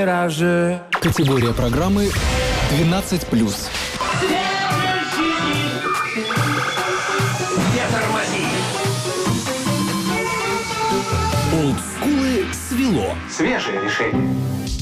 Категория программы 12+. Олдскулы свело. Свежее решение.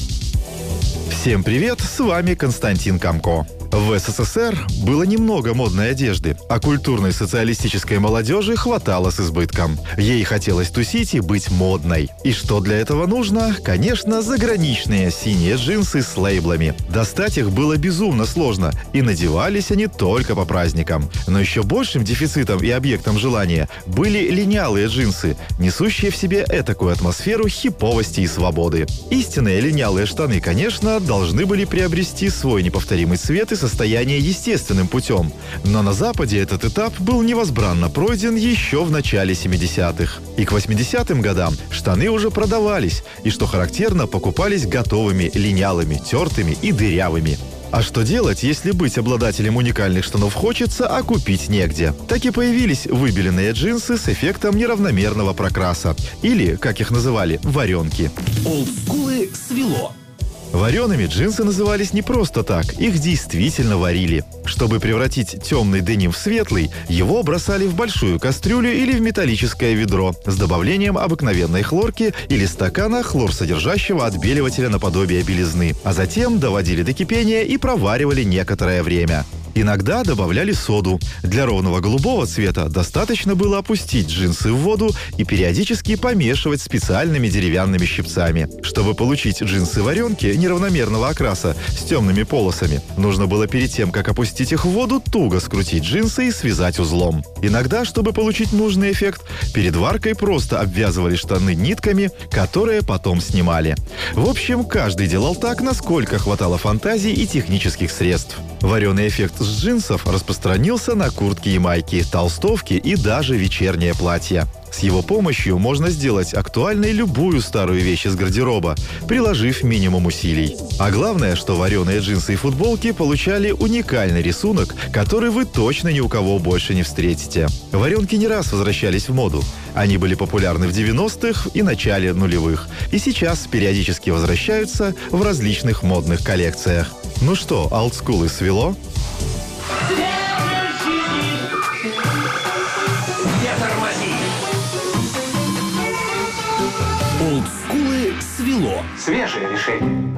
Всем привет, с вами Константин Камко. В СССР было немного модной одежды, а культурной социалистической молодежи хватало с избытком. Ей хотелось тусить и быть модной. И что для этого нужно? Конечно, заграничные синие джинсы с лейблами. Достать их было безумно сложно, и надевались они только по праздникам. Но еще большим дефицитом и объектом желания были линялые джинсы, несущие в себе этакую атмосферу хиповости и свободы. Истинные линялые штаны, конечно, должны были приобрести свой неповторимый цвет и состояние естественным путем. Но на Западе этот этап был невозбранно пройден еще в начале 70-х. И к 80-м годам штаны уже продавались, и, что характерно, покупались готовыми, линялыми, тертыми и дырявыми. А что делать, если быть обладателем уникальных штанов хочется, а купить негде? Так и появились выбеленные джинсы с эффектом неравномерного прокраса. Или, как их называли, варенки. Олдскулы свело. Вареными джинсы назывались не просто так, их действительно варили. Чтобы превратить темный деним в светлый, его бросали в большую кастрюлю или в металлическое ведро с добавлением обыкновенной хлорки или стакана хлорсодержащего отбеливателя наподобие белизны, а затем доводили до кипения и проваривали некоторое время. Иногда добавляли соду. Для ровного голубого цвета достаточно было опустить джинсы в воду и периодически помешивать специальными деревянными щипцами. Чтобы получить джинсы-варенки неравномерного окраса с темными полосами, нужно было перед тем, как опустить их в воду, туго скрутить джинсы и связать узлом. Иногда, чтобы получить нужный эффект, перед варкой просто обвязывали штаны нитками, которые потом снимали. В общем, каждый делал так, насколько хватало фантазии и технических средств. Вареный эффект с джинсов распространился на куртки и майки, толстовки и даже вечернее платье. С его помощью можно сделать актуальной любую старую вещь из гардероба, приложив минимум усилий. А главное, что вареные джинсы и футболки получали уникальный рисунок, который вы точно ни у кого больше не встретите. Варенки не раз возвращались в моду. Они были популярны в 90-х и начале нулевых. И сейчас периодически возвращаются в различных модных коллекциях. Ну что, олдскулы свело? Олдскулы свело. Свежее решение.